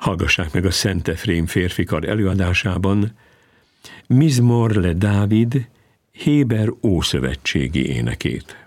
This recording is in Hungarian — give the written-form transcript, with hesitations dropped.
Hallgassák meg a Szent Efrém férfikar előadásában Mizmor le Dávid héber ószövetségi énekét.